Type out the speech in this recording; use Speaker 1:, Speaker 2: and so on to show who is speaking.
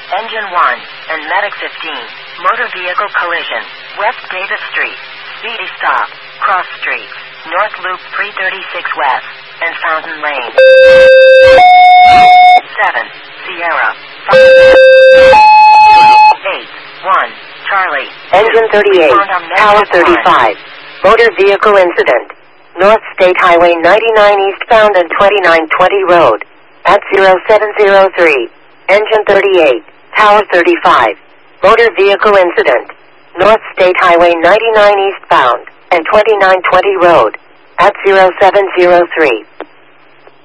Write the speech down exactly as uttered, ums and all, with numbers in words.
Speaker 1: Engine one, and Medic fifteen. Motor vehicle collision. West Davis Street. Speedy stop. Cross Street. North Loop three thirty-six West. And Fountain Lane. seven. Sierra. eight. one. Charlie.
Speaker 2: Engine thirty-eight. Tower thirty-five. Motor vehicle incident. North State Highway ninety-nine eastbound and twenty-nine twenty Road. At zero seven zero three. Engine thirty-eight. Tower thirty-five. Motor vehicle incident. North State Highway ninety-nine eastbound and twenty-nine twenty Road. At zero seven zero three.